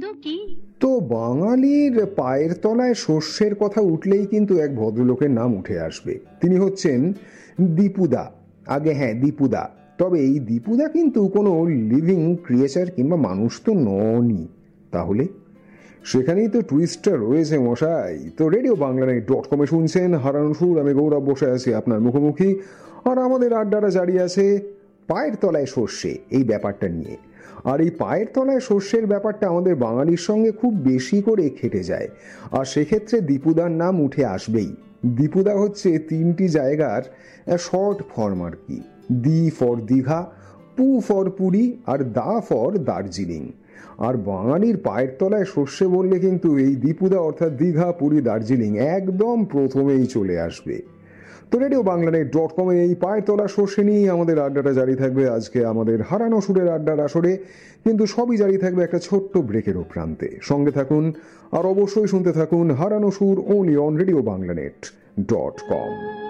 কি? তো বাঙালির পায়ের তলায় শস্যের কথা উঠলেই কিন্তু এক ভদ্রলোকের নাম উঠে আসবে। তিনি হচ্ছেন দীপুদা। আগে হ্যাঁ, দীপুদা। তবে এই দীপুদা কিন্তু কোনো লিভিং ক্রিয়েচার কিংবা মানুষ তো ননই। তাহলে সেখানেই তো টুইস্টটা রয়েছে মশাই। তো রেডিও বাংলা.com-এ শুনছেন হারানো সুর। আমি গৌরব বসে আছি আপনার মুখোমুখি, আর আমাদের আড্ডাটা জারি আছে পায়ের তলায় সর্ষে এই ব্যাপারটা নিয়ে। আর এই পায়ের তলায় শস্যের ব্যাপারটা আমাদের বাঙালির সঙ্গে খুব বেশি করে খেটে যায়, আর সেক্ষেত্রে দীপুদার নাম উঠে আসবেই। দীপুদা হচ্ছে তিনটি জায়গার শর্ট ফর্ম আর কি। দি ফর দীঘা, পু for Puri, R the for Darjeeling. আর বাঙালির পায়ের তলায় শস্যে বললে কিন্তু এই দীপুদা অর্থাৎ দীঘা, পুরী, দার্জিলিং একদম প্রথমেই চলে আসবে। তো রেডিও বাংলা.com-এ এই পায়ের তলা শস্যে নিয়েই আমাদের আড্ডাটা জারি থাকবে আজকে আমাদের হারানো সুরের আড্ডার আসরে। কিন্তু সবই জারি থাকবে একটা ছোট্ট ব্রেকেরও প্রান্তে। সঙ্গে থাকুন আর অবশ্যই শুনতে থাকুন হারানো সুর, only on রেডিও বাংলা.com।